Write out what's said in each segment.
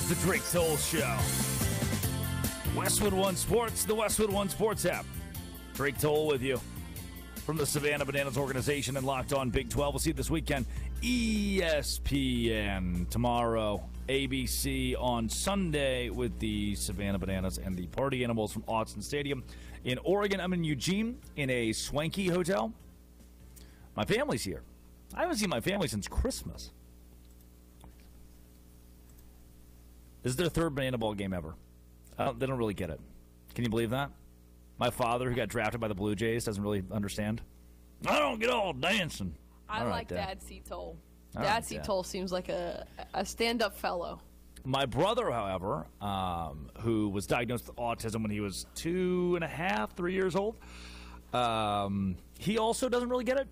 is the Drake Toll Show. Westwood One Sports, the Westwood One Sports app. Drake Toll with you from the Savannah Bananas organization and Locked On Big 12. We'll see you this weekend. ESPN tomorrow. ABC on Sunday with the Savannah Bananas and the Party Animals from Autzen Stadium in Oregon. I'm in Eugene in a swanky hotel. My family's here. I haven't seen my family since Christmas. This is their third Banana Ball game ever. They don't really get it. Can you believe that? My father, who got drafted by the Blue Jays, doesn't really understand. I don't get all dancing. I like Dad C. Toll. Dad C. Toll seems like a stand-up fellow. My brother, however, who was diagnosed with autism when he was 2.5, 3 years old, he also doesn't really get it.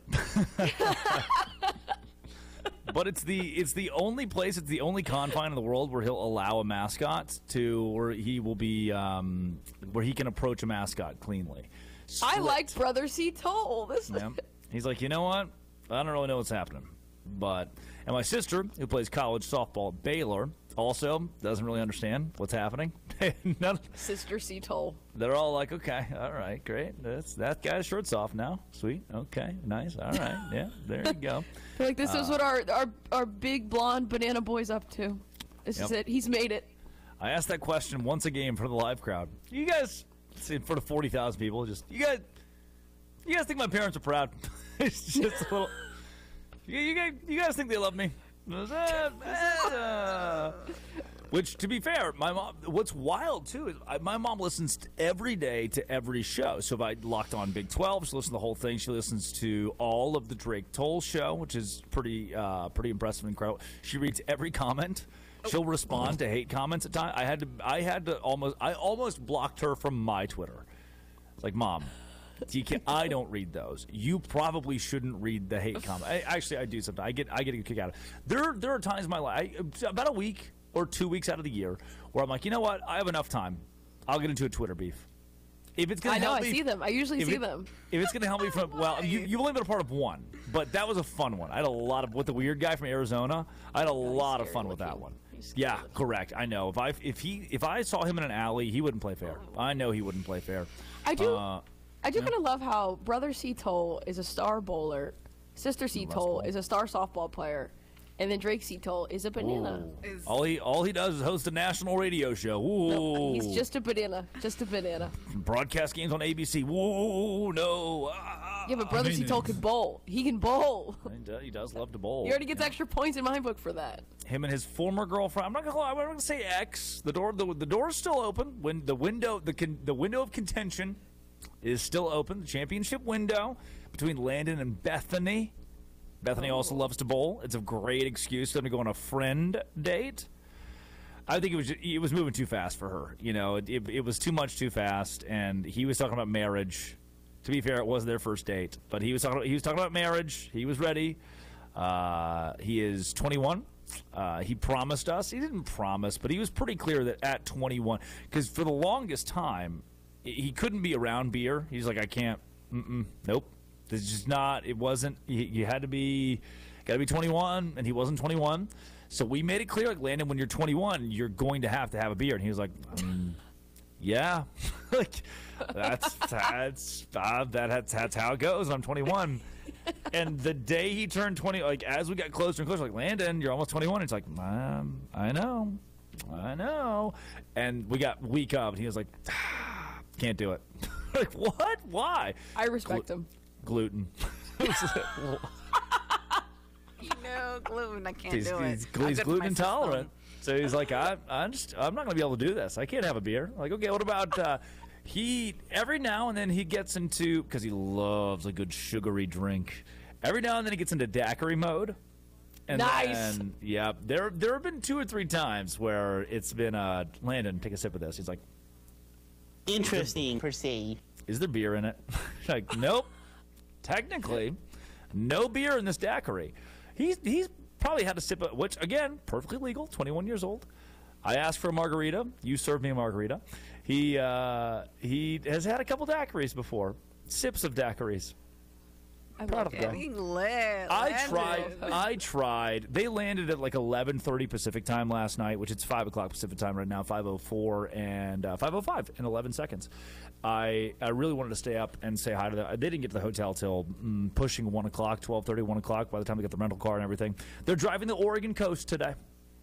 But it's the only place, it's the only confine in the world where he'll allow a mascot where he will be where he can approach a mascot cleanly. I like Brother C. Toll. Yeah. He's like, you know what? I don't really know what's happening. And my sister, who plays college softball at Baylor, also doesn't really understand what's happening. Sister C. Toll. They're all like, okay, all right, great. That guy's shirt's off now. Sweet. Okay, nice. All right. Yeah, there you go. I feel like this is what our big blonde banana boy's up to. This is it. He's made it. I asked that question once a game for the live crowd. You guys, in front of 40,000 people, you guys think my parents are proud? It's just a little... You guys think they love me? Which, to be fair, my mom. What's wild too is my mom listens every day to every show. So if I locked on Big 12, she listens to the whole thing. She listens to all of the Drake Toll show, which is pretty impressive and incredible. She reads every comment. She'll respond to hate comments at times. I almost blocked her from my Twitter. It's like, Mom, I don't read those. You probably shouldn't read the hate comment. Actually, I do sometimes. I get a kick out of it. There are times in my life, about a week or 2 weeks out of the year, where I'm like, you know what? I have enough time. I'll get into a Twitter beef. If it's going to help me, I see them. I usually see them. If it's going to help me from, well, you've only been a part of one, but that was a fun one. I had a lot of, with the weird guy from Arizona, I had a lot of fun with that one. Yeah, correct. I know. If I saw him in an alley, he wouldn't play fair. I know he wouldn't play fair. I do kind of love how Brother C. Toll is a star bowler, Sister C. Toll is a star softball player, and then Drake C. Toll is a banana. All he does is host a national radio show. No, he's just a banana. Just a banana. Broadcast games on ABC. Whoa, no. Yeah, but Brother C. Toll can bowl. He can bowl. He does love to bowl. He already gets extra points in my book for that. Him and his former girlfriend. I'm not gonna say ex. The door is still open. When the window of contention is still open. The championship window between Landon and Bethany. Bethany also loves to bowl. It's a great excuse for them to go on a friend date. I think it was moving too fast for her. You know, it was too much too fast, and he was talking about marriage. To be fair, it was their first date, but he was talking about marriage. He was ready. He is 21. He promised us. He didn't promise, but he was pretty clear that at 21, because for the longest time, he couldn't be around beer. He's like, I can't. Nope. This is just not. It wasn't. You had to be. Got to be 21, and he wasn't 21. So we made it clear, like, Landon, when you're 21, you're going to have a beer. And he was like, yeah, like that's how it goes. I'm 21. And the day he turned 20, like as we got closer and closer, like, Landon, you're almost 21. It's like, I know. And we got week up, and he was like, can't do it. Like, what? Why? I respect him. Gluten. Gluten. I can't do it. He's gluten intolerant. So he's like, I'm not going to be able to do this. I can't have a beer. Like, okay, what about he? Every now and then he gets into, because he loves a good sugary drink. Every now and then he gets into daiquiri mode. And nice. Then, yeah, there have been 2 or 3 times where it's been Landon, take a sip of this. He's like, interesting per se. Is there beer in it? Like, nope. Technically, no beer in this daiquiri. He's probably had a sip of, which, again, perfectly legal, 21 years old. I asked for a margarita. You served me a margarita. He has had a couple daiquiris before. Sips of daiquiris. Proud of them. Getting lit. I tried. They landed at like 11:30 Pacific time last night, which it's 5 o'clock Pacific time right now, 5:04 and 5:05 in 11 seconds. I really wanted to stay up and say hi to them. They didn't get to the hotel till pushing 1 o'clock, 12:30, 1 o'clock by the time they got the rental car and everything. They're driving the Oregon coast today.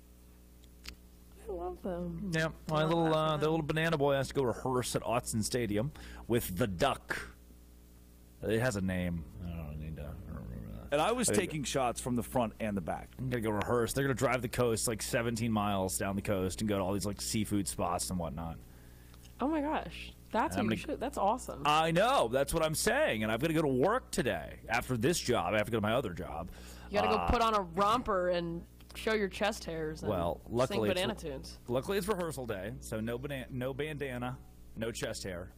I love them. Yeah, my the little banana boy has to go rehearse at Autzen Stadium with the Duck. It has a name. I don't need to remember that. And I was taking shots from the front and the back. I'm gonna go rehearse. They're gonna drive the coast like 17 miles down the coast and go to all these like seafood spots and whatnot. Oh my gosh, that's that's awesome. I know. That's what I'm saying. And I've got to go to work today. After this job, I have to go to my other job. You gotta go put on a romper and show your chest hairs. And luckily sing banana tunes. Luckily, it's rehearsal day, so no bandana, no chest hair.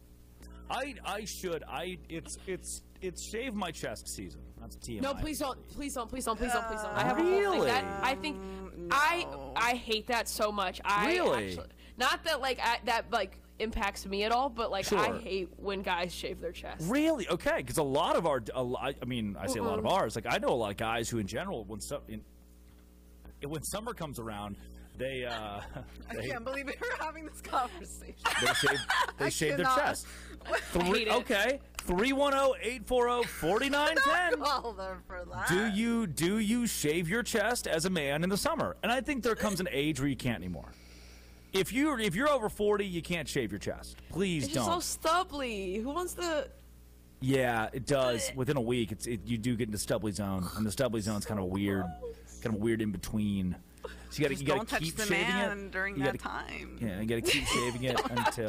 It's shave my chest season. That's TMI. No, please don't. I have a whole thing that I think I hate that so much. Really? Not that that impacts me at all, but Sure. I hate when guys shave their chest. Really? Okay, because I say a lot of ours. Like I know a lot of guys who, in general, when summer comes around, they I can't believe we're having this conversation. They shave their chest. I hate it. Okay, 310-840-4910. Call them for that. Do you shave your chest as a man in the summer? And I think there comes an age where you can't anymore. If you're over 40, you can't shave your chest. Please It's don't. just so stubbly. Who wants to? Yeah, it does. Within a week, you do get into stubbly zone, and the stubbly zone's kind of weird in between. So you got to keep shaving it during that time. Yeah, you got to keep shaving it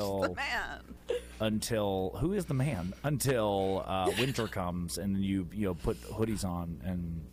until who is the man? Until winter comes and you put hoodies on and.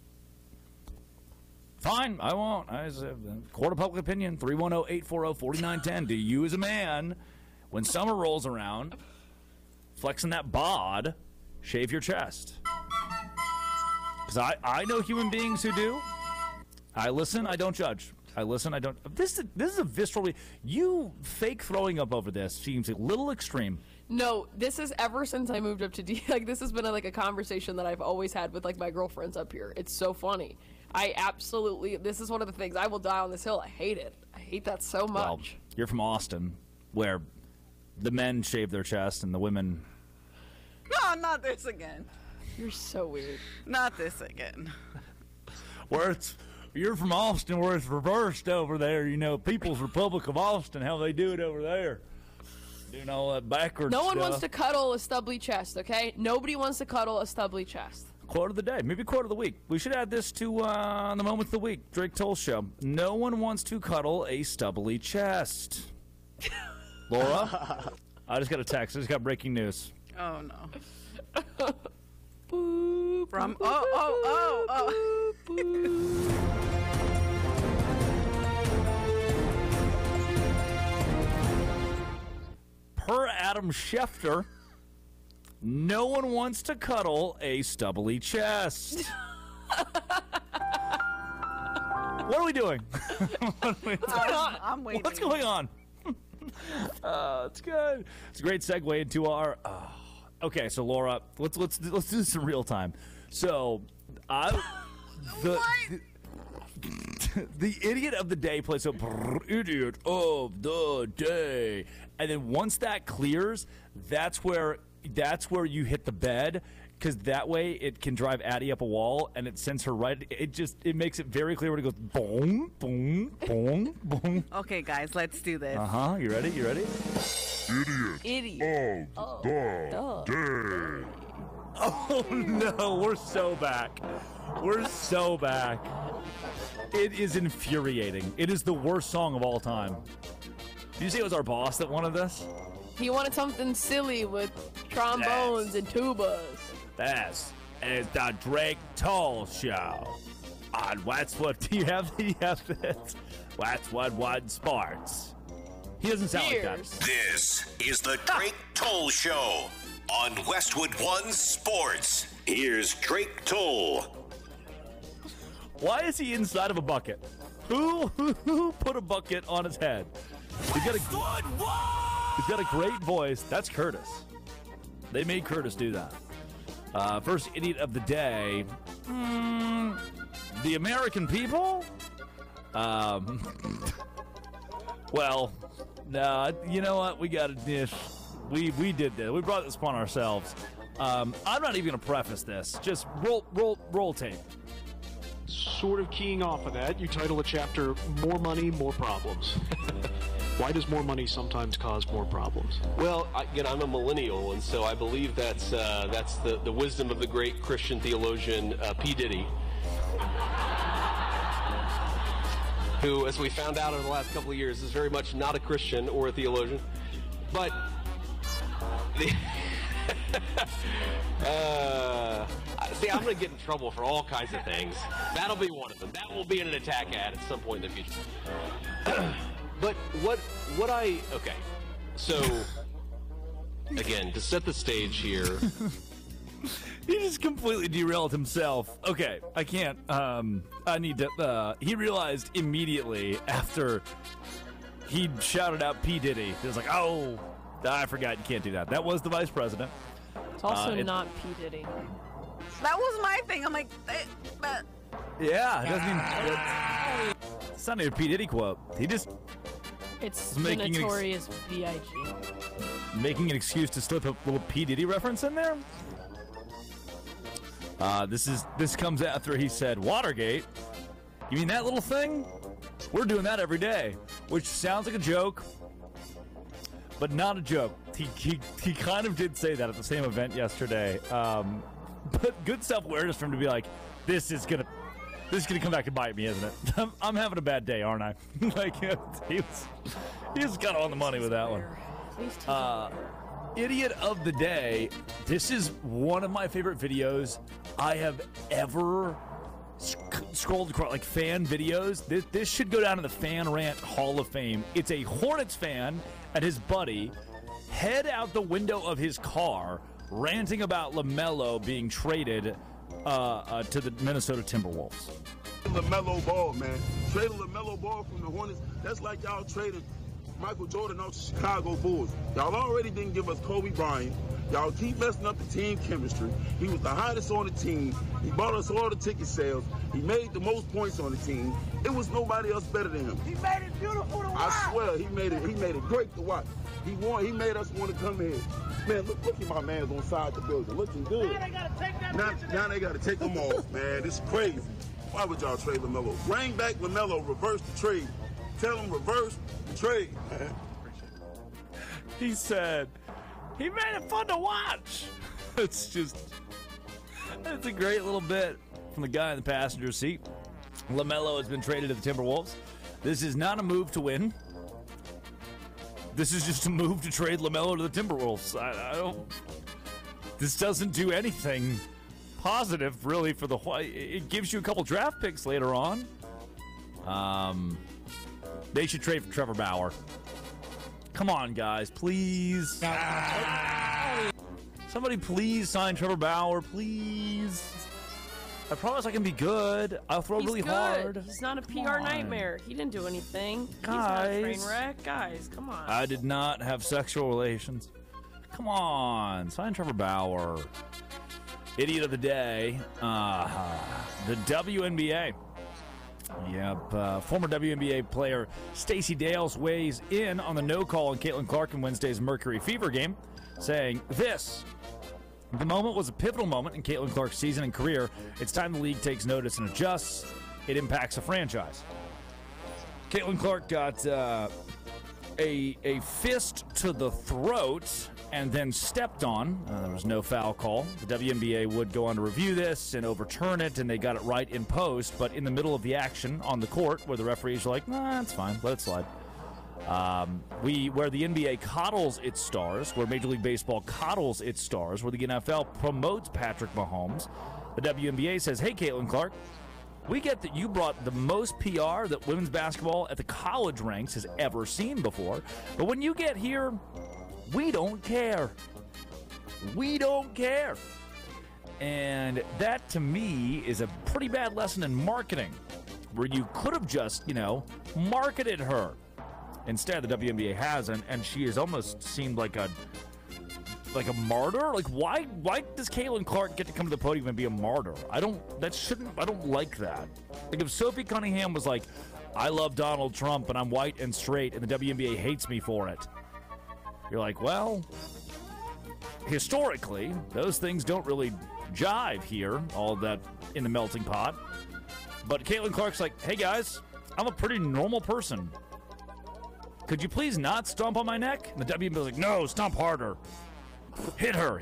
Fine, I won't. Court of public opinion, 310-840-4910. Do you as a man, when summer rolls around, flexing that bod, shave your chest? Because I know human beings who do. I listen, I don't judge. I listen, I don't. This is a visceral. You fake throwing up over this seems a little extreme. No, this is ever since I moved up to D. This has been a conversation that I've always had with my girlfriends up here. It's so funny. This is one of the things, I will die on this hill. I hate it. I hate that so much. Well, you're from Austin, where the men shave their chest and the women. No, not this again. You're so weird. Not this again. You're from Austin, where it's reversed over there. People's Republic of Austin, how they do it over there. Doing all that backwards No one stuff. wants to cuddle a stubbly chest, okay? Nobody wants to cuddle a stubbly chest. Quote of the day, maybe quote of the week. We should add this to the moment of the week. Drake Toll Show. No one wants to cuddle a stubbly chest. Laura, I just got a text. I just got breaking news. Oh no. Boop, From boop, boop, boop. Per Adam Schefter, no one wants to cuddle a stubbly chest. What are we doing? I'm waiting. What's going on? It's good. It's a great segue into our. Okay, so Laura, let's do this in real time. So, the idiot of the day plays a idiot of the day, and then once that clears, that's where you hit the bed. Because that way it can drive Addie up a wall, and it sends her right. It makes it very clear when it goes boom, boom, boom, boom. Okay, guys, let's do this. You ready? Idiot. Of the day. Oh no, we're so back. It is infuriating. It is the worst song of all time. Did you say it was our boss that wanted this? He wanted something silly with trombones and tubas. This is the Drake Toll Show on Westwood. Do you have this? Westwood One Sports. He doesn't sound like that. This is the Drake Toll Show on Westwood One Sports. Here's Drake Toll. Why is he inside of a bucket? Who put a bucket on his head? He's got a great voice. That's Curtis. They made Curtis do that. First idiot of the day. The American people? Well, nah, you know what? We got to. We did this. We brought this upon ourselves. I'm not even going to preface this. Just roll tape. Sort of keying off of that, you title a chapter "More Money, More Problems." Why does more money sometimes cause more problems? Well, I'm a millennial, and so I believe that's the wisdom of the great Christian theologian P. Diddy, who, as we found out over the last couple of years, is very much not a Christian or a theologian. But see, I'm going to get in trouble for all kinds of things. That'll be one of them. That will be an attack ad at some point in the future. But okay, so, again, to set the stage here. He just completely derailed himself. Okay, I can't, I need to, he realized immediately after he shouted out P. Diddy. He was like, oh, I forgot you can't do that. That was the vice president. It's also not P. Diddy. That was my thing. I'm like, Yeah, it doesn't even, it's not even a P. Diddy quote. He just... It's the notorious B.I.G. Making an excuse to slip a little P. Diddy reference in there? This comes after he said, Watergate? You mean that little thing? We're doing that every day. Which sounds like a joke, but not a joke. He kind of did say that at the same event yesterday. But good self-awareness for him to be like, this is gonna come back and bite me, isn't it? I'm having a bad day, aren't I? Like, he was kind of on the money with that one. Idiot of the day. This is one of my favorite videos I have ever scrolled across, like fan videos. This should go down in the Fan Rant Hall of Fame. It's a Hornets fan and his buddy head out the window of his car ranting about LaMelo being traded to the Minnesota Timberwolves. LaMelo Ball, man. Trading LaMelo Ball from the Hornets, that's like y'all trading Michael Jordan out to Chicago Bulls. Y'all already didn't give us Kobe Bryant. Y'all keep messing up the team chemistry. He was the hottest on the team. He bought us all the ticket sales. He made the most points on the team. It was nobody else better than him. He made it beautiful to watch. I swear, he made it great to watch. He made us want to come here. Man, look at my man's on side the building, looking good. Now they gotta take that now they gotta take them off, man. It's crazy. Why would y'all trade LaMelo? Bring back LaMelo, reverse the trade. Tell him reverse the trade, man. He said, he made it fun to watch. It's a great little bit from the guy in the passenger seat. LaMelo has been traded to the Timberwolves. This is not a move to win. This is just a move to trade LaMelo to the Timberwolves. I don't... This doesn't do anything positive, really, for the... It gives you a couple draft picks later on. They should trade for Trevor Bauer. Come on, guys, please. Somebody please sign Trevor Bauer, please. I promise I can be good. I'll throw really hard. He's not a PR nightmare. He didn't do anything. Guys. He's not a train wreck. Guys, come on. I did not have sexual relations. Come on, sign Trevor Bauer. Idiot of the day. The WNBA. Yep, former WNBA player Stacey Dales weighs in on the no call on Caitlin Clark in Wednesday's Mercury Fever game, saying this: the moment was a pivotal moment in Caitlin Clark's season and career. It's time the league takes notice and adjusts. It impacts a franchise. Caitlin Clark got a fist to the throat and then stepped on. There was no foul call. The WNBA would go on to review this and overturn it, and they got it right in post. But in the middle of the action on the court, where the referees are like, nah, it's fine, let it slide. Where the NBA coddles its stars, where Major League Baseball coddles its stars, where the NFL promotes Patrick Mahomes, the WNBA says, hey, Caitlin Clark, we get that you brought the most PR that women's basketball at the college ranks has ever seen before. But when you get here, we don't care. We don't care. And that, to me, is a pretty bad lesson in marketing, where you could have just, marketed her. Instead, the WNBA hasn't, and she has almost seemed like like a martyr? Like, why does Caitlin Clark get to come to the podium and be a martyr? I don't like that. Like, if Sophie Cunningham was like, I love Donald Trump and I'm white and straight and the WNBA hates me for it, you're like, well, historically, those things don't really jive here, all that in the melting pot. But Caitlin Clark's like, hey guys, I'm a pretty normal person. Could you please not stomp on my neck? And the WNBA's like, no, stomp harder. Hit her.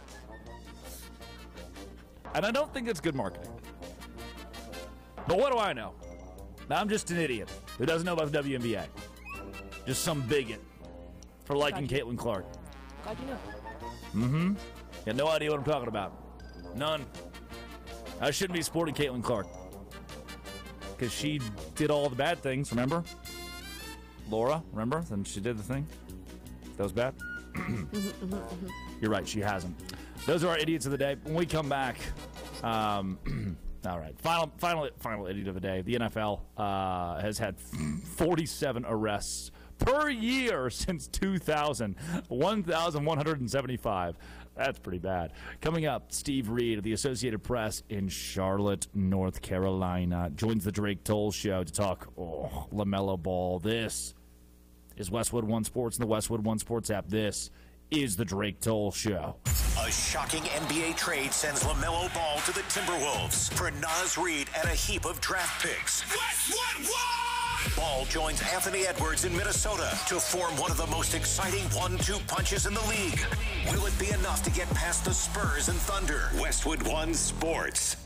And I don't think it's good marketing. But what do I know? I'm just an idiot who doesn't know about the WNBA. Just some bigot for liking Caitlin Clark. Glad you know. Mm-hmm. Got no idea what I'm talking about. None. I shouldn't be supporting Caitlin Clark. Because she did all the bad things, remember? Laura, remember? Then she did the thing. That was bad? You're right, she hasn't. Those are our idiots of the day. When we come back, all right, final idiot of the day. The NFL has had 47 arrests per year since 2000. 1,175. That's pretty bad. Coming up, Steve Reed of the Associated Press in Charlotte, North Carolina, joins the Drake Toll Show to talk LaMelo Ball. This is Westwood One Sports and the Westwood One Sports app. This is the Drake Toll Show. A shocking NBA trade sends LaMelo Ball to the Timberwolves for Naz Reid and a heap of draft picks. Westwood One! Ball joins Anthony Edwards in Minnesota to form one of the most exciting 1-2 punches in the league. Will it be enough to get past the Spurs and Thunder? Westwood One Sports.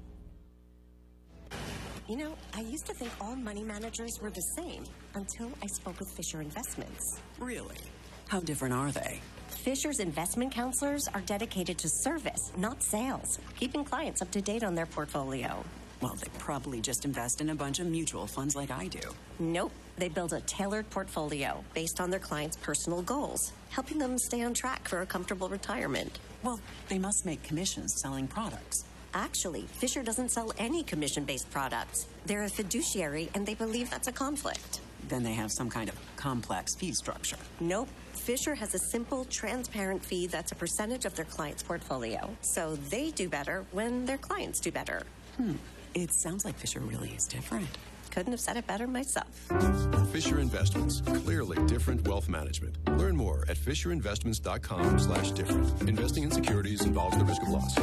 You know, I used to think all money managers were the same until I spoke with Fisher Investments. Really? How different are they? Fisher's investment counselors are dedicated to service, not sales, keeping clients up to date on their portfolio. Well, they probably just invest in a bunch of mutual funds like I do. Nope. They build a tailored portfolio based on their clients' personal goals, helping them stay on track for a comfortable retirement. Well, they must make commissions selling products. Actually, Fisher doesn't sell any commission-based products. They're a fiduciary, and they believe that's a conflict. Then they have some kind of complex fee structure. Nope. Fisher has a simple, transparent fee that's a percentage of their client's portfolio. So they do better when their clients do better. It sounds like Fisher really is different. Couldn't have said it better myself. Fisher Investments. Clearly different wealth management. Learn more at FisherInvestments.com/different. Investing in securities involves the risk of loss.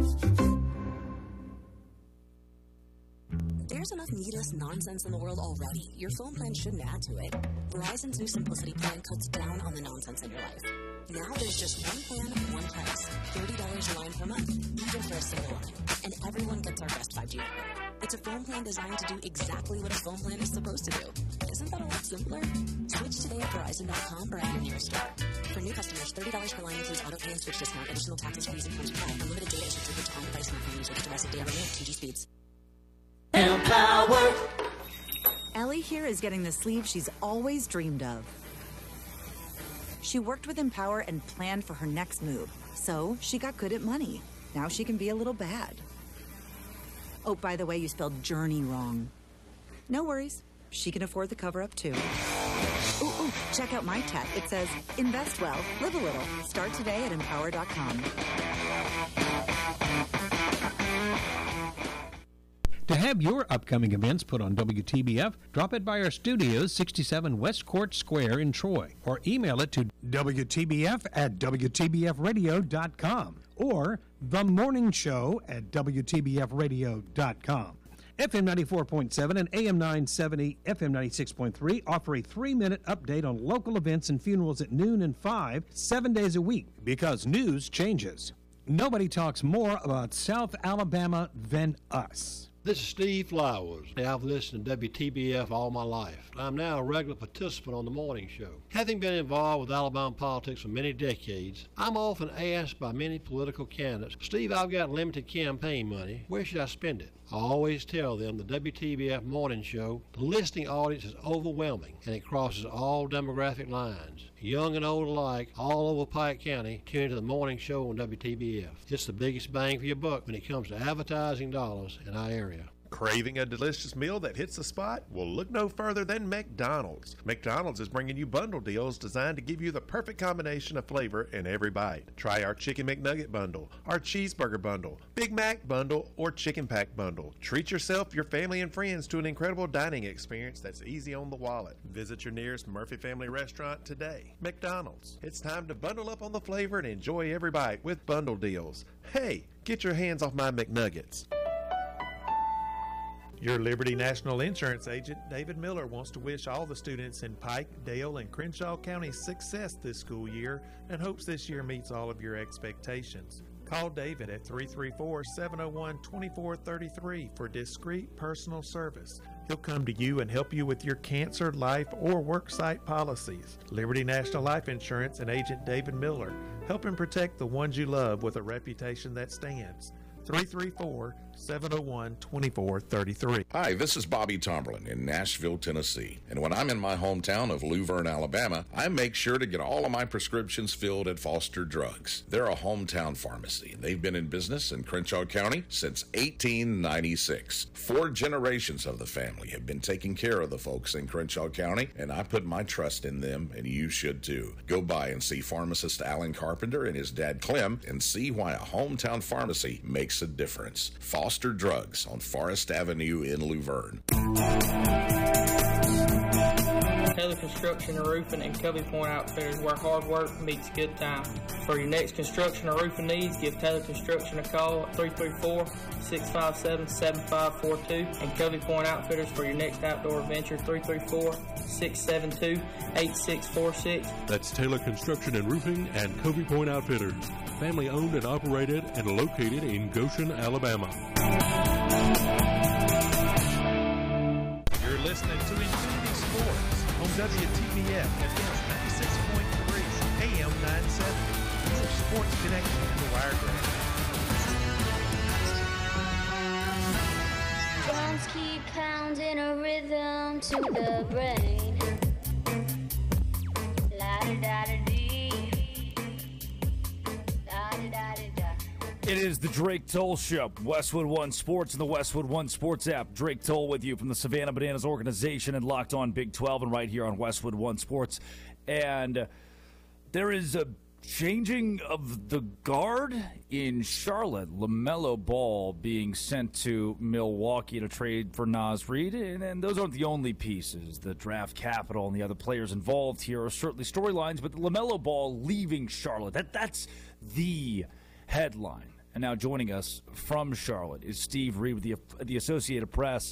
There's enough needless nonsense in the world already. Your phone plan shouldn't add to it. Verizon's new Simplicity plan cuts down on the nonsense in your life. Now there's just one plan, one price. $30 a line per month, even for a single line. And everyone gets our best 5G network. It's a phone plan designed to do exactly what a phone plan is supposed to do. Isn't that a lot simpler? Switch today at Verizon.com or at your nearest store. For new customers, $30 per line includes auto pay and switch discount, additional taxes, fees, and terms apply. Unlimited data is restricted to on-device smartphone users. Domestic data only, 2G speeds. Empower. Ellie here is getting the sleeve she's always dreamed of. She worked with Empower and planned for her next move, so she got good at money. Now she can be a little bad. Oh, by the way, you spelled journey wrong. No worries. She can afford the cover-up, too. Ooh, check out my tech. It says, invest well, live a little. Start today at Empower.com. To have your upcoming events put on WTBF, drop it by our studios, 67 West Court Square in Troy, or email it to WTBF@WTBFradio.com or The Morning Show at WTBFradio.com. FM 94.7 and AM 970, FM 96.3 offer a 3-minute update on local events and funerals at noon and 5, 7 days a week, because news changes. Nobody talks more about South Alabama than us. This is Steve Flowers. I've listened to WTBF all my life. I'm now a regular participant on the morning show. Having been involved with Alabama politics for many decades, I'm often asked by many political candidates, Steve, I've got limited campaign money. Where should I spend it? I always tell them the WTBF morning show, the listening audience is overwhelming and it crosses all demographic lines. Young and old alike, all over Pike County, tune into the morning show on WTBF. It's the biggest bang for your buck when it comes to advertising dollars in our area. Craving a delicious meal that hits the spot? Well, look no further than McDonald's. McDonald's is bringing you bundle deals designed to give you the perfect combination of flavor in every bite. Try our Chicken McNugget bundle, our Cheeseburger bundle, Big Mac bundle, or Chicken Pack bundle. Treat yourself, your family, and friends to an incredible dining experience that's easy on the wallet. Visit your nearest Murphy Family restaurant today. McDonald's. It's time to bundle up on the flavor and enjoy every bite with bundle deals. Hey, get your hands off my McNuggets. Your Liberty National Insurance agent, David Miller, wants to wish all the students in Pike, Dale, and Crenshaw counties success this school year and hopes this year meets all of your expectations. Call David at 334-701-2433 for discreet personal service. He'll come to you and help you with your cancer, life, or worksite policies. Liberty National Life Insurance and agent David Miller, helping protect the ones you love with a reputation that stands. 334-701-2433. Hi, this is Bobby Tomberlin in Nashville, Tennessee. And when I'm in my hometown of Luverne, Alabama, I make sure to get all of my prescriptions filled at Foster Drugs. They're a hometown pharmacy. They've been in business in Crenshaw County since 1896. 4 generations of the family have been taking care of the folks in Crenshaw County, and I put my trust in them, and you should too. Go by and see pharmacist Alan Carpenter and his dad Clem and see why a hometown pharmacy makes a difference. Foster Drugs on Forest Avenue in Luverne. Taylor Construction and Roofing and Covey Point Outfitters, where hard work meets good time. For your next construction or roofing needs, give Taylor Construction a call at 334-657-7542 and Covey Point Outfitters for your next outdoor adventure, 334-672-8646. That's Taylor Construction and Roofing and Covey Point Outfitters. Family owned and operated and located in Goshen, Alabama. You're listening to Infinity Sports on WTBF FM 96.3 AM 970. Your sports connection to the Wiregrass. Drums keep pounding a rhythm to the brain. La-da-da-da-dee. It is the Drake Toll Show, Westwood One Sports and the Westwood One Sports app. Drake Toll with you from the Savannah Bananas organization and Locked On Big 12 and right here on Westwood One Sports. And there is a changing of the guard in Charlotte. LaMelo Ball being sent to Milwaukee to trade for Naz Reid. And those aren't the only pieces. The draft capital and the other players involved here are certainly storylines. But LaMelo Ball leaving Charlotte, that's the headline. And now joining us from Charlotte is Steve Reed with the Associated Press.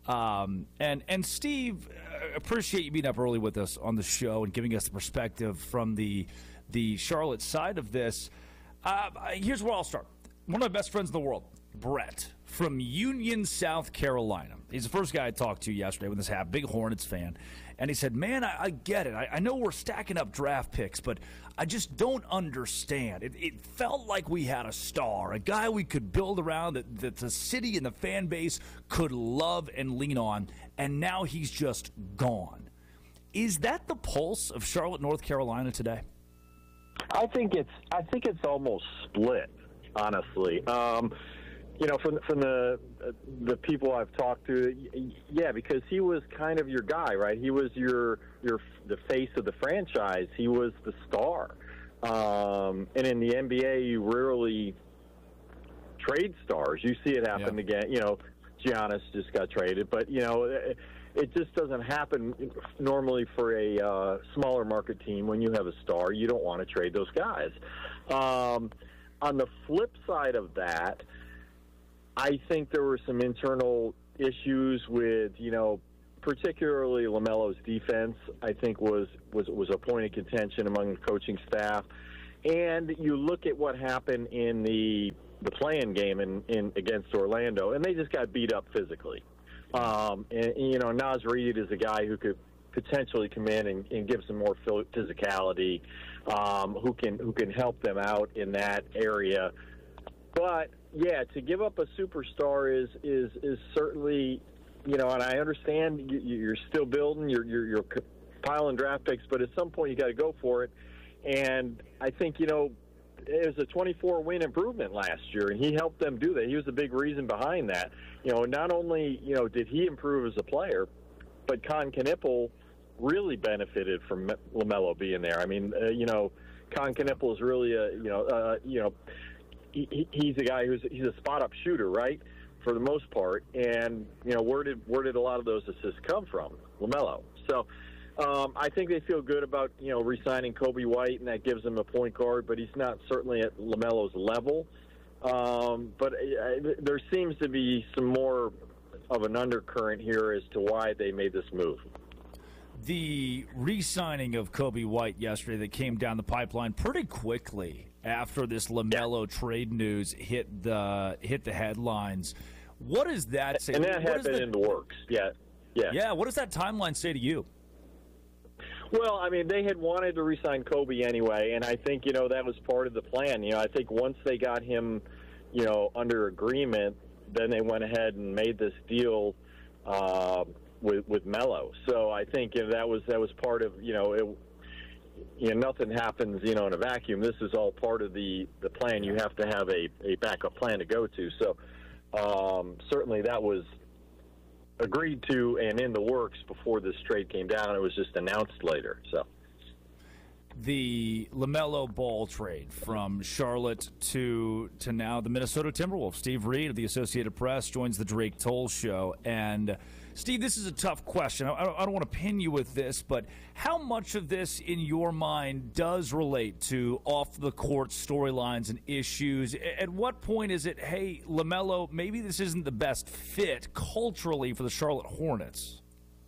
And Steve, appreciate you being up early with us on the show and giving us the perspective from the Charlotte side of this. Here's where I'll start. One of my best friends in the world, Brett, from Union, South Carolina. He's the first guy I talked to yesterday when this happened, big Hornets fan. And he said, man, I get it. I know we're stacking up draft picks, but I just don't understand. It felt like we had a star, a guy we could build around that the city and the fan base could love and lean on, and now he's just gone. Is that the pulse of Charlotte, North Carolina today? I think it's almost split, honestly. You know, from the people I've talked to, yeah, because he was kind of your guy, right? He was the face of the franchise. He was the star. And in the NBA, you rarely trade stars. You see it happen again. You know, Giannis just got traded, but you know, it just doesn't happen normally for a smaller market team. When you have a star, you don't want to trade those guys. On the flip side of that, I think there were some internal issues with, you know, particularly LaMelo's defense. I think was a point of contention among the coaching staff. And you look at what happened in the play-in game in against Orlando, and they just got beat up physically. And you know, Naz Reid is a guy who could potentially come in and give some more physicality, who can help them out in that area. But yeah, to give up a superstar is certainly, you know, and I understand you're still building, you're piling draft picks, but at some point you got to go for it. And I think, you know, it was a 24-win improvement last year, and he helped them do that. He was a big reason behind that. Not only did he improve as a player, but Con Knippel really benefited from LaMelo being there. I mean, Con Knippel is really he's a guy he's a spot-up shooter, right, for the most part. And where did a lot of those assists come from? LaMelo. So I think they feel good about re-signing Kobe White, and that gives them a point guard, but he's not certainly at LaMelo's level. But there seems to be some more of an undercurrent here as to why they made this move. The re-signing of Kobe White yesterday that came down the pipeline pretty quickly after this LaMelo trade news hit the headlines. What does that say? And that had been in the works. Yeah. What does that timeline say to you? Well, I mean, they had wanted to re-sign Kobe anyway, and I think that was part of the plan. I think once they got him, under agreement, then they went ahead and made this deal with Melo. So I think that was part of nothing happens in a vacuum. This is all part of the plan. You have to have a backup plan to go to. So certainly that was agreed to and in the works before this trade came down. It was just announced later. So the LaMelo Ball trade from Charlotte to now the Minnesota Timberwolves. Steve Reed of the Associated Press joins the Drake Toll Show. And Steve, this is a tough question. I don't want to pin you with this, but how much of this in your mind does relate to off-the-court storylines and issues? At what point is it, hey, LaMelo, maybe this isn't the best fit culturally for the Charlotte Hornets?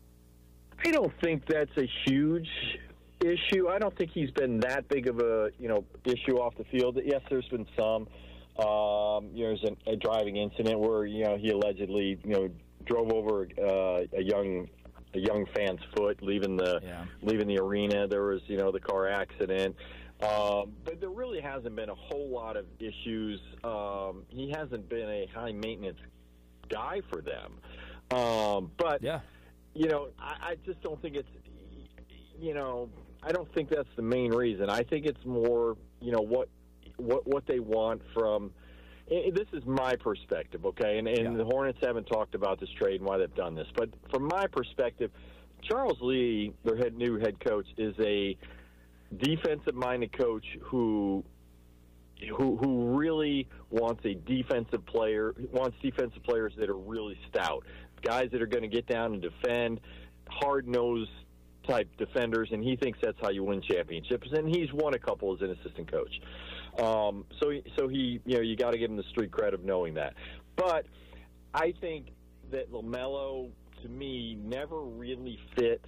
I don't think that's a huge issue. I don't think he's been that big of a issue off the field. Yes, there's been some. There's a driving incident where he allegedly drove over a young fan's foot leaving the arena. There was the car accident, but there really hasn't been a whole lot of issues. He hasn't been a high maintenance guy for them, but I just don't think it's I don't think that's the main reason. I think it's more what they want from. This is my perspective, okay? And the Hornets haven't talked about this trade and why they've done this. But from my perspective, Charles Lee, their new head coach, is a defensive-minded coach who really wants defensive players that are really stout, guys that are going to get down and defend, hard-nosed type defenders, and he thinks that's how you win championships. And he's won a couple as an assistant coach. So he, you got to give him the street cred of knowing that. But I think that LaMelo, to me, never really fit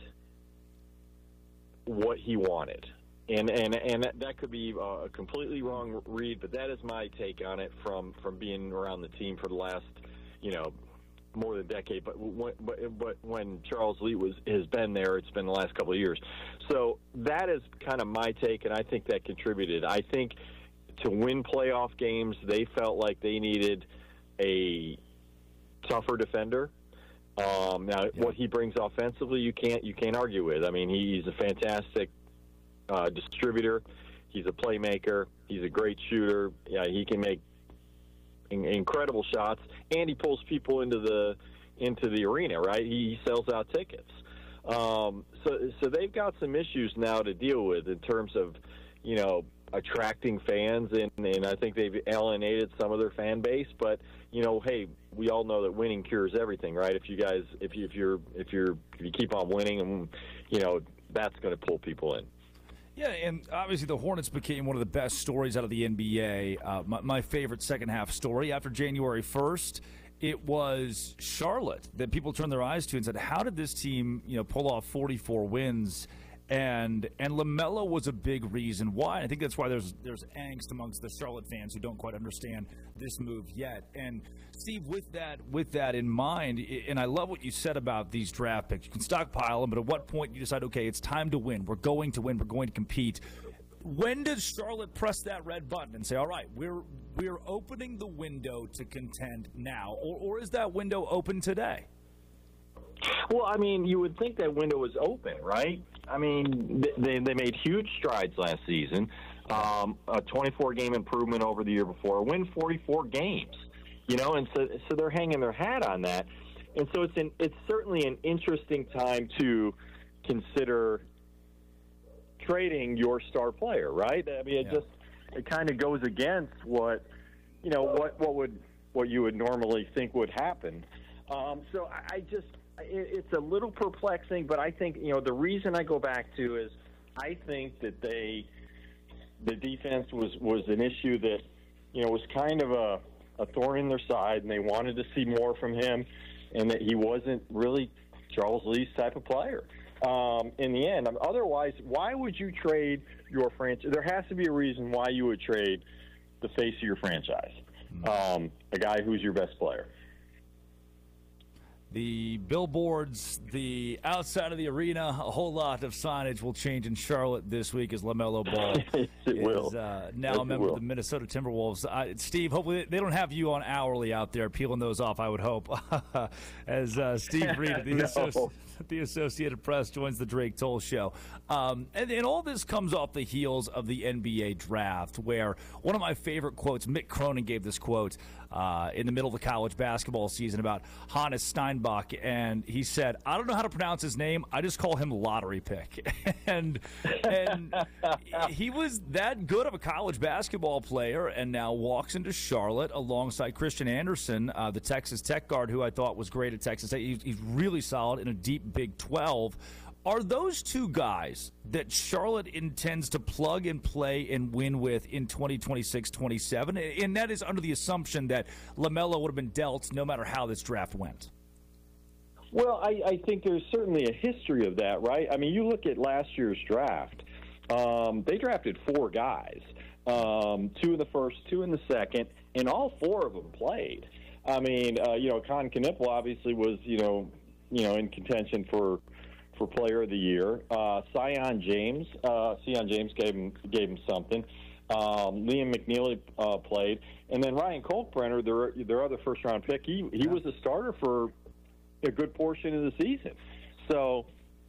what he wanted. And that could be a completely wrong read, but that is my take on it from being around the team for the last, more than a decade. But when Charles Lee has been there, it's been the last couple of years. So that is kind of my take, and I think that contributed. I think to win playoff games, they felt like they needed a tougher defender. What he brings offensively, you can't argue with. I mean, he's a fantastic distributor. He's a playmaker. He's a great shooter. Yeah, he can make incredible shots, and he pulls people into the arena. Right? He sells out tickets. So they've got some issues now to deal with in terms of attracting fans, and I think they've alienated some of their fan base. But hey, we all know that winning cures everything, right? If you keep on winning, and that's going to pull people in. Yeah, and obviously the Hornets became one of the best stories out of the NBA. My favorite second half story after January 1st, it was Charlotte that people turned their eyes to and said, how did this team pull off 44 wins? And LaMelo was a big reason why. And I think that's why there's angst amongst the Charlotte fans who don't quite understand this move yet. And Steve, with that in mind, and I love what you said about these draft picks. You can stockpile them, but at what point you decide, okay, it's time to win. We're going to win. We're going to compete. When does Charlotte press that red button and say, all right, we're opening the window to contend now, or is that window open today? Well, I mean, you would think that window was open, right? I mean, they made huge strides last season. a 24-game improvement over the year before, win 44 games, and so they're hanging their hat on that. And so it's certainly an interesting time to consider trading your star player, right? I mean, it kind of goes against what you would normally think would happen. So it's a little perplexing, but I think, the reason I go back to is I think that the defense was an issue that, was kind of a thorn in their side, and they wanted to see more from him, and that he wasn't really Charles Lee's type of player. In the end, otherwise, why would you trade your franchise? There has to be a reason why you would trade the face of your franchise, a guy who's your best player. The billboards, the outside of the arena, a whole lot of signage will change in Charlotte this week as LaMelo Ball is now a member of the Minnesota Timberwolves. Steve, hopefully they don't have you on hourly out there peeling those off, I would hope, as Steve Reed, the Associated Press, joins the Drake Toll Show. And all this comes off the heels of the NBA draft, where one of my favorite quotes, Mick Cronin gave this quote in the middle of the college basketball season about Hannes Steinbach, and he said, I don't know how to pronounce his name, I just call him lottery pick. and he was that good of a college basketball player, and now walks into Charlotte alongside Christian Anderson, the Texas Tech guard, who I thought was great at Texas Tech. He's really solid in a deep Big 12. Are those two guys that Charlotte intends to plug and play and win with in 2026-27? And that is under the assumption that LaMelo would have been dealt no matter how this draft went. Well, I think there's certainly a history of that, right? I mean, you look at last year's draft. They drafted 4 guys, 2 in the first, 2 in the second, and all 4 of them played. I mean, Con Knipple obviously was, in contention for Player of the Year. Sion James gave him something. Liam McNeely played, and then Ryan Kolkbrenner, their other first-round pick. He was a starter for a good portion of the season. So,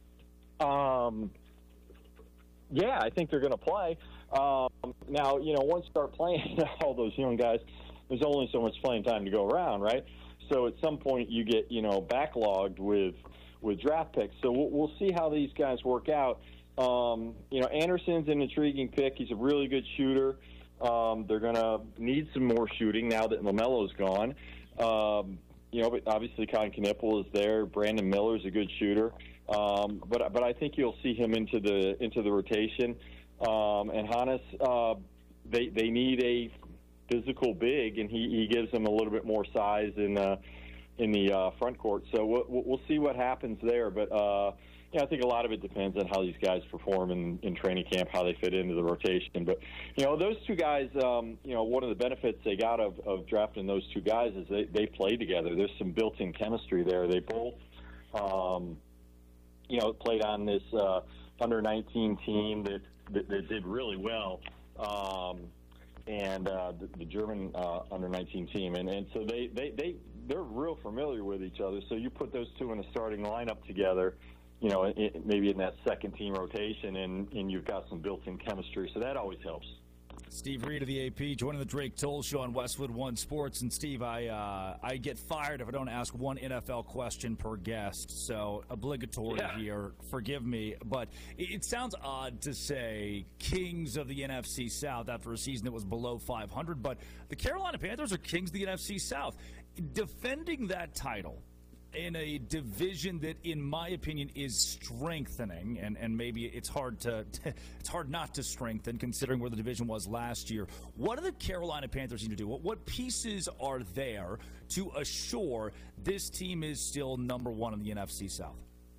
I think they're going to play. Now, once you start playing all those young guys, there's only so much playing time to go around, right? So at some point you get, backlogged with draft picks. So we'll see how these guys work out. Anderson's an intriguing pick. He's a really good shooter. They're going to need some more shooting now that LaMelo's gone. But obviously Con Knipple is there. Brandon Miller's a good shooter. But I think you'll see him into the rotation. And Hannes, they need a physical big, and he gives them a little bit more size in the front court. So we'll see what happens there. But I think a lot of it depends on how these guys perform in training camp, how they fit into the rotation. But those two guys, one of the benefits they got of drafting those two guys is they play together. There's some built-in chemistry there. They both, played on this under-19 team that did really well. And the German under-19 team, and so they're real familiar with each other. So you put those two in a starting lineup together, maybe in that second team rotation, and you've got some built-in chemistry. So that always helps. Steve Reed of the AP joining the Drake Toll Show on Westwood One Sports. And Steve, I get fired if I don't ask one NFL question per guest, so obligatory here. Forgive me, but it sounds odd to say kings of the NFC South after a season that was below 500, but the Carolina Panthers are kings of the NFC South. Defending that title in a division that, in my opinion, is strengthening, and maybe it's hard not to strengthen considering where the division was last year. What do the Carolina Panthers need to do? What pieces are there to assure this team is still number one in the NFC South?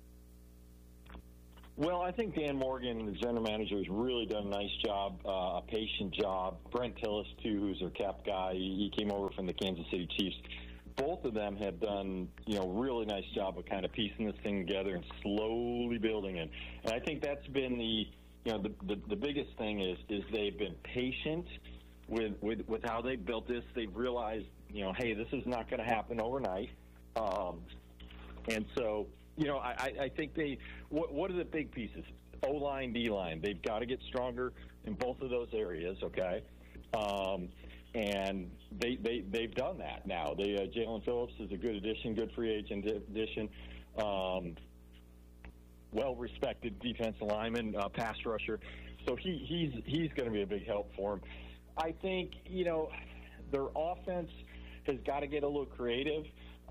Well, I think Dan Morgan, the general manager, has really done a nice job, a patient job. Brent Tillis, too, who's their cap guy, he came over from the Kansas City Chiefs. Both of them have done, really nice job of kind of piecing this thing together and slowly building it. And I think that's been the biggest thing is they've been patient with how they built this. They've realized, hey, this is not going to happen overnight. And so, I think what are the big pieces? O-line, D-line. They've got to get stronger in both of those areas, okay? And they've done that now. Jalen Phillips is a good addition, good free agent addition. Well-respected defensive lineman, pass rusher. So he's going to be a big help for him. I think, their offense has got to get a little creative.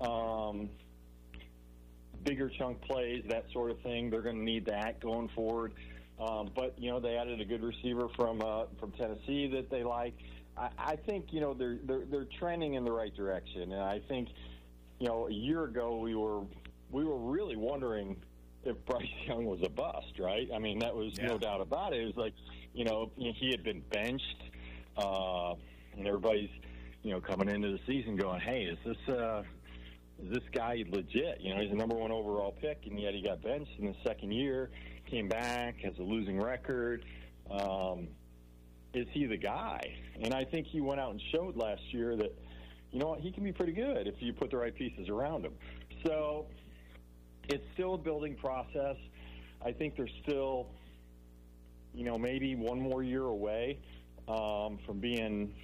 Bigger chunk plays, that sort of thing. They're going to need that going forward. But they added a good receiver from Tennessee that they like. I think they're trending in the right direction, and I think a year ago we were really wondering if Bryce Young was a bust, right? I mean, that was no doubt about it. It was like he had been benched, and everybody's coming into the season going, hey, is this guy legit? He's the number 1 overall pick, and yet he got benched in the second year, came back, has a losing record. Is he the guy? And I think he went out and showed last year that, he can be pretty good if you put the right pieces around him. So it's still a building process. I think they're still, maybe one more year away from being,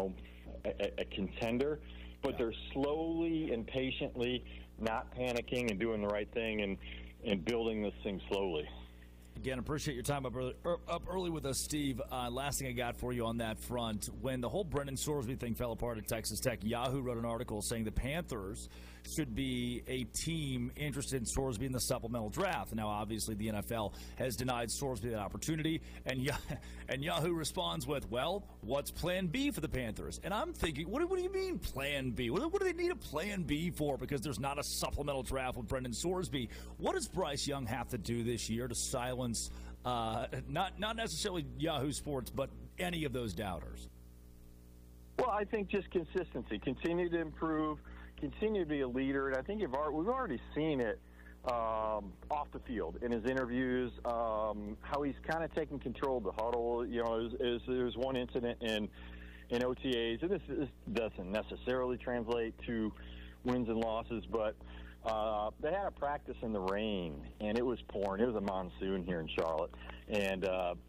a contender. But they're slowly and patiently not panicking and doing the right thing and building this thing slowly. Again, appreciate your time up early with us, Steve. Last thing I got for you on that front, when the whole Brendan Sorsby thing fell apart at Texas Tech, Yahoo wrote an article saying the Panthers should be a team interested in Sorsby in the supplemental draft. Now, obviously, the NFL has denied Sorsby that opportunity, and Yahoo responds with, well, what's plan B for the Panthers? And I'm thinking, what do you mean plan B? What do they need a plan B for? Because there's not a supplemental draft with Brendan Sorsby. What does Bryce Young have to do this year to silence not necessarily Yahoo Sports, but any of those doubters? Well, I think just consistency. Continue to improve. Continue to be a leader. And I think we've already seen it off the field in his interviews, how he's kind of taking control of the huddle. There's one incident in OTAs, and this doesn't necessarily translate to wins and losses, but they had a practice in the rain, and it was pouring. It was a monsoon here in Charlotte. And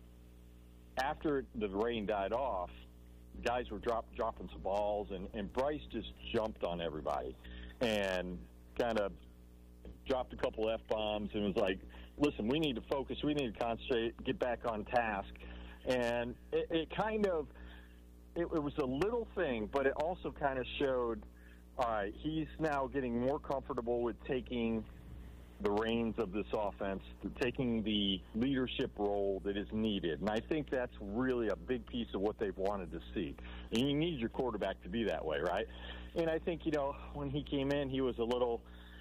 after the rain died off, guys were dropping some balls, and Bryce just jumped on everybody and kind of dropped a couple F-bombs and was like, listen, we need to focus. We need to concentrate, get back on task. And it was a little thing, but it also kind of showed, all right, he's now getting more comfortable with taking the reins of this offense, taking the leadership role that is needed. And I think that's really a big piece of what they've wanted to see. And you need your quarterback to be that way, right? And I think, when he came in, he was a little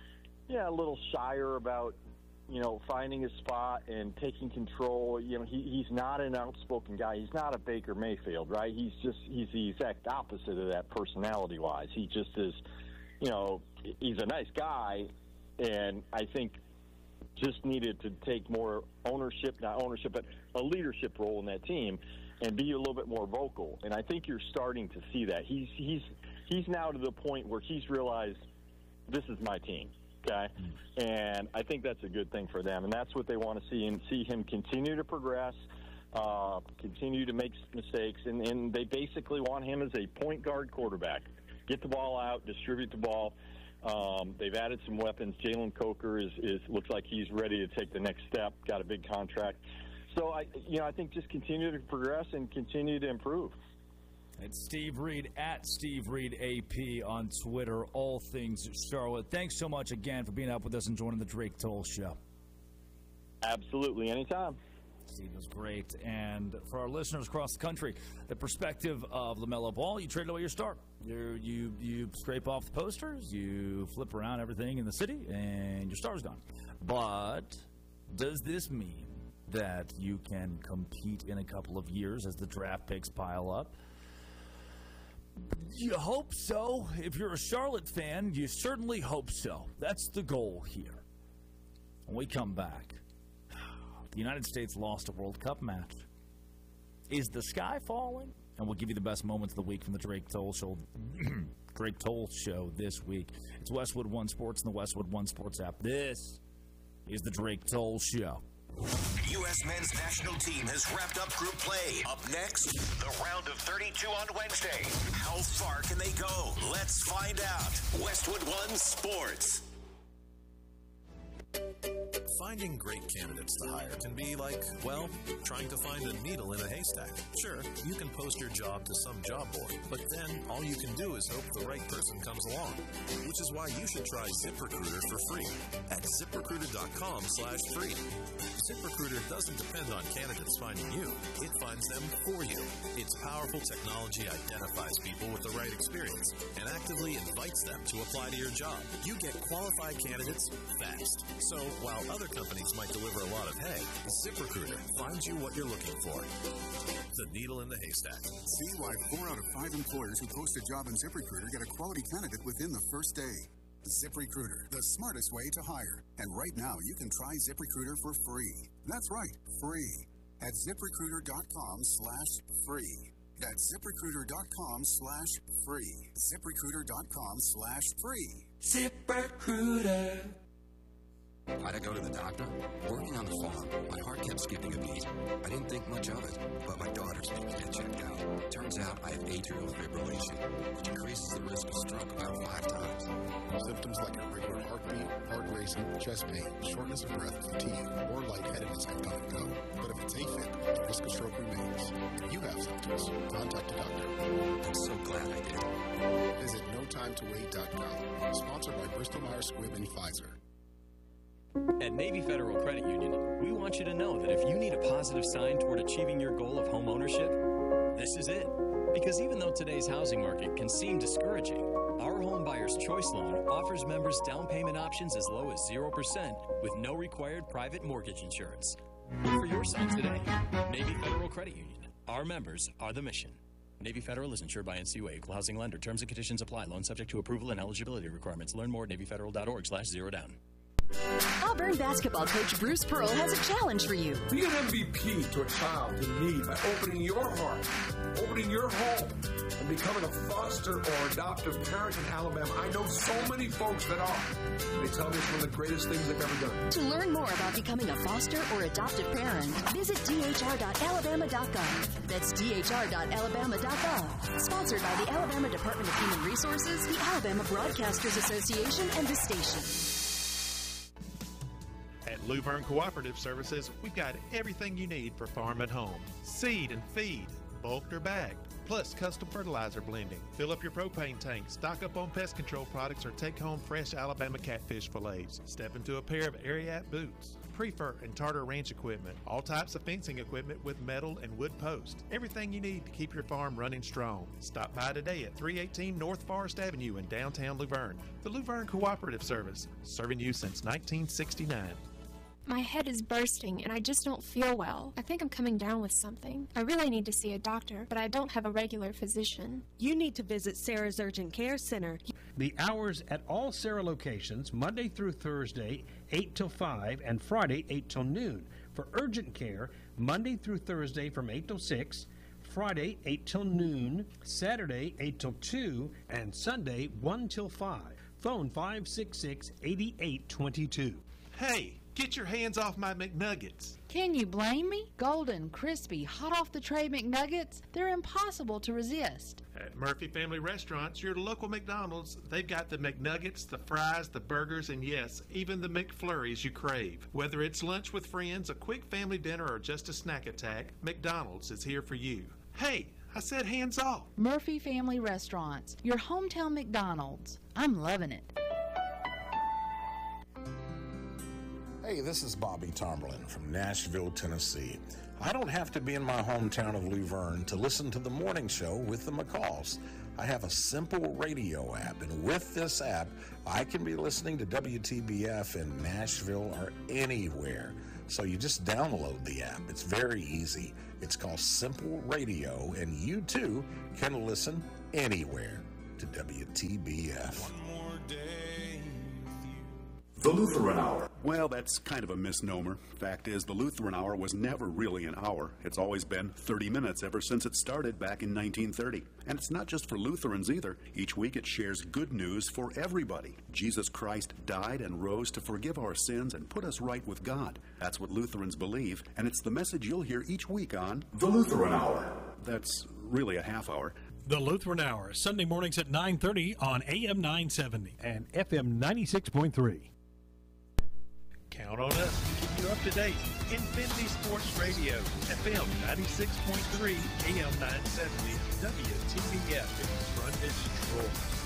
shyer about, finding his spot and taking control. He's not an outspoken guy. He's not a Baker Mayfield, right? He's the exact opposite of that personality-wise. He just is, he's a nice guy, and I think just needed to take more not ownership, but a leadership role in that team and be a little bit more vocal. And I think you're starting to see that. He's now to the point where he's realized this is my team. Okay, and I think that's a good thing for them, and that's what they want to see, and see him continue to progress, continue to make mistakes, and they basically want him as a point guard quarterback. Get the ball out, distribute the ball. They've added some weapons. Jalen Coker looks like he's ready to take the next step. Got a big contract, so I think just continue to progress and continue to improve. It's Steve Reed at Steve Reed AP on Twitter, all things Charlotte. Thanks so much again for being up with us and joining the Drake Toll Show. Absolutely, anytime. Steve was great. And for our listeners across the country, the perspective of LaMelo Ball, you trade away your start. You scrape off the posters, you flip around everything in the city, and your star's gone. But does this mean that you can compete in a couple of years as the draft picks pile up? You hope so. If you're a Charlotte fan, you certainly hope so. That's the goal here. When we come back, the United States lost a World Cup match. Is the sky falling? And we'll give you the best moments of the week from the Drake Toll Show. Drake Toll Show this week. It's Westwood One Sports and the Westwood One Sports app. This is the Drake Toll Show. U.S. men's national team has wrapped up group play. Up next, the round of 32 on Wednesday. How far can they go? Let's find out. Westwood One Sports. Finding great candidates to hire can be like, well, trying to find a needle in a haystack. Sure, you can post your job to some job board, but then all you can do is hope the right person comes along. Which is why you should try ZipRecruiter for free at ZipRecruiter.com/free. ZipRecruiter doesn't depend on candidates finding you. It finds them for you. Its powerful technology identifies people with the right experience and actively invites them to apply to your job. You get qualified candidates fast. So while other companies might deliver a lot of hay, ZipRecruiter finds you what you're looking for. The needle in the haystack. See why 4 out of 5 employers who post a job on ZipRecruiter get a quality candidate within the first day. ZipRecruiter, the smartest way to hire. And right now, you can try ZipRecruiter for free. That's right, free. At ZipRecruiter.com/free. That's ZipRecruiter.com/free. ZipRecruiter.com/free. ZipRecruiter. Why'd I go to the doctor? Working on the farm, my heart kept skipping a beat. I didn't think much of it, but my daughters made me get checked out. Turns out I have atrial fibrillation, which increases the risk of stroke about 5 times. Symptoms like irregular heartbeat, heart racing, chest pain, shortness of breath, fatigue, or lightheadedness can come and go. But if it's AFib, the risk of stroke remains. If you have symptoms, contact a doctor. I'm so glad I did. Visit NoTimeToWait.com. Sponsored by Bristol-Myers Squibb and Pfizer. At Navy Federal Credit Union, we want you to know that if you need a positive sign toward achieving your goal of home ownership, this is it. Because even though today's housing market can seem discouraging, our Home Buyer's Choice Loan offers members down payment options as low as 0% with no required private mortgage insurance. Look for your sign today. Navy Federal Credit Union. Our members are the mission. Navy Federal is insured by NCUA, Equal Housing Lender. Terms and conditions apply. Loan subject to approval and eligibility requirements. Learn more at NavyFederal.org/zerodown. Auburn basketball coach Bruce Pearl has a challenge for you. Be an MVP to a child in need by opening your heart, opening your home, and becoming a foster or adoptive parent in Alabama. I know so many folks that are. They tell me it's one of the greatest things they've ever done. To learn more about becoming a foster or adoptive parent, visit dhr.alabama.gov. That's dhr.alabama.gov. Sponsored by the Alabama Department of Human Resources, the Alabama Broadcasters Association, and the station. At Luverne Cooperative Services, we've got everything you need for farm at home. Seed and feed, bulked or bagged, plus custom fertilizer blending. Fill up your propane tank, stock up on pest control products, or take home fresh Alabama catfish fillets. Step into a pair of Ariat boots. Prefer and Tartar Ranch equipment, all types of fencing equipment with metal and wood posts. Everything you need to keep your farm running strong. Stop by today at 318 North Forest Avenue in downtown Luverne. The Luverne Cooperative Service, serving you since 1969. My head is bursting and I just don't feel well. I think I'm coming down with something. I really need to see a doctor, but I don't have a regular physician. You need to visit Sarah's Urgent Care Center. The hours at all Sarah locations, Monday through Thursday, 8 till 5, and Friday, 8 till noon. For urgent care, Monday through Thursday from 8 till 6, Friday, 8 till noon, Saturday, 8 till 2, and Sunday, 1 till 5. Phone 566-8822. Hey! Get your hands off my McNuggets. Can you blame me? Golden, crispy, hot off the tray McNuggets, they're impossible to resist. At Murphy Family Restaurants, your local McDonald's, they've got the McNuggets, the fries, the burgers, and yes, even the McFlurries you crave. Whether it's lunch with friends, a quick family dinner, or just a snack attack, McDonald's is here for you. Hey, I said hands off. Murphy Family Restaurants, your hometown McDonald's. I'm loving it. Hey, this is Bobby Tomberlin from Nashville, Tennessee. I don't have to be in my hometown of Luverne to listen to the morning show with the McCalls. I have a simple radio app, and with this app, I can be listening to WTBF in Nashville or anywhere. So you just download the app. It's very easy. It's called Simple Radio, and you too can listen anywhere to WTBF. One more day. The Lutheran Hour. Well, that's kind of a misnomer. Fact is, the Lutheran Hour was never really an hour. It's always been 30 minutes ever since it started back in 1930. And it's not just for Lutherans either. Each week it shares good news for everybody. Jesus Christ died and rose to forgive our sins and put us right with God. That's what Lutherans believe, and it's the message you'll hear each week on The Lutheran Hour. That's really a half hour. The Lutheran Hour, Sunday mornings at 9:30 on AM 970 and FM 96.3. Count on us to keep you up to date. Infinity Sports Radio, FM 96.3, AM 970, WTBF in Brundage, Troy.